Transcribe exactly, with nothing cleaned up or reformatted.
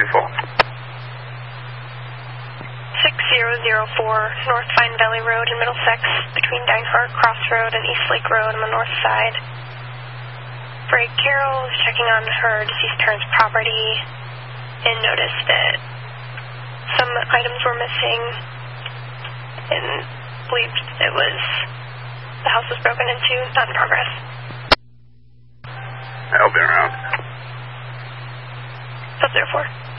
two four. six zero zero four North Vine Valley Road in Middlesex, between Dinehart Crossroad and East Lake Road on the north side. Brig Carroll is checking on her deceased parents' property and noticed that some items were missing and believed it was the house was broken into, not in progress. I'll be around. Sub zero four.